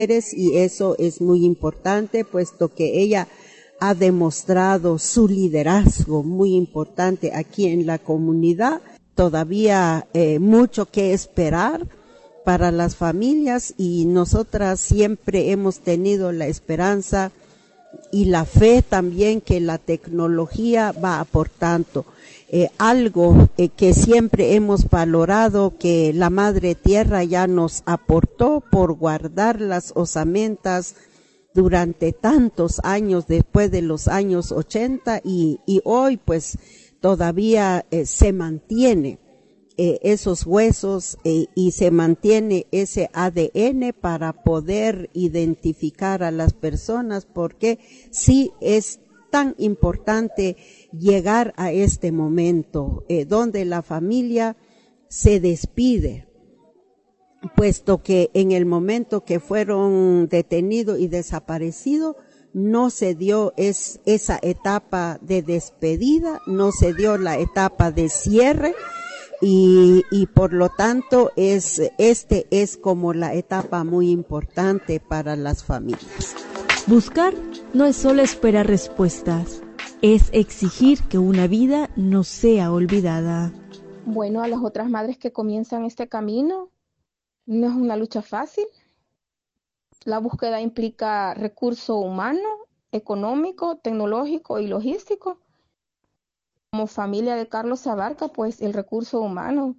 y eso es muy importante, puesto que ella ha demostrado su liderazgo muy importante aquí en la comunidad. Todavía mucho que esperar para las familias y nosotras siempre hemos tenido la esperanza y la fe también que la tecnología va aportando. Algo que siempre hemos valorado, que la Madre Tierra ya nos aportó por guardar las osamentas durante tantos años, después de los años 80 y hoy pues todavía se mantiene esos huesos y se mantiene ese ADN para poder identificar a las personas, porque sí es tan importante llegar a este momento donde la familia se despide, puesto que en el momento que fueron detenidos y desaparecidos no se dio esa etapa de despedida, no se dio la etapa de cierre y por lo tanto este es como la etapa muy importante para las familias. Buscar no es solo esperar respuestas, es exigir que una vida no sea olvidada. Bueno, a las otras madres que comienzan este camino, no es una lucha fácil. La búsqueda implica recurso humano, económico, tecnológico y logístico. Como familia de Carlos Abarca, pues el recurso humano,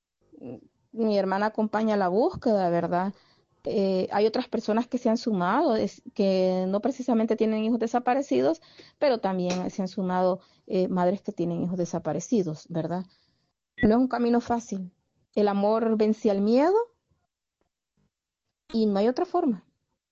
mi hermana acompaña la búsqueda, ¿verdad? Hay otras personas que se han sumado, que no precisamente tienen hijos desaparecidos, pero también se han sumado madres que tienen hijos desaparecidos, ¿verdad? No es un camino fácil. El amor vence al miedo y no hay otra forma.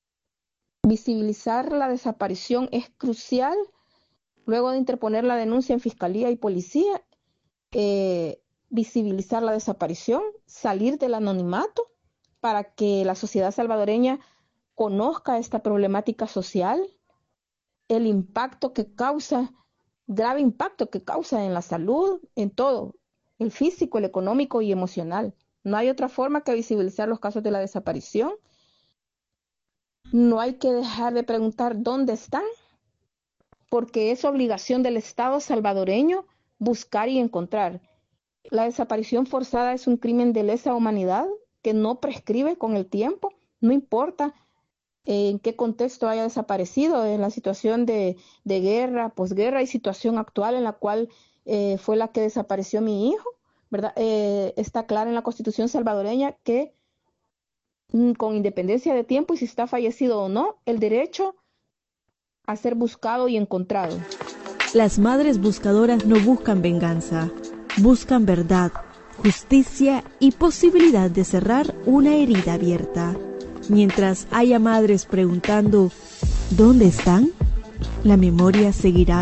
Visibilizar la desaparición es crucial. Luego de interponer la denuncia en Fiscalía y Policía, visibilizar la desaparición, salir del anonimato para que la sociedad salvadoreña conozca esta problemática social, el impacto que causa, grave impacto que causa en la salud, en todo, el físico, el económico y emocional. No hay otra forma que visibilizar los casos de la desaparición. No hay que dejar de preguntar dónde están, porque es obligación del Estado salvadoreño buscar y encontrar. La desaparición forzada es un crimen de lesa humanidad que no prescribe con el tiempo, no importa en qué contexto haya desaparecido, en la situación de guerra, posguerra y situación actual en la cual fue la que desapareció mi hijo, ¿verdad? Está claro en la Constitución salvadoreña que con independencia de tiempo y si está fallecido o no, el derecho a ser buscado y encontrado. Las madres buscadoras no buscan venganza, buscan verdad, justicia y posibilidad de cerrar una herida abierta. Mientras haya madres preguntando ¿dónde están?, la memoria seguirá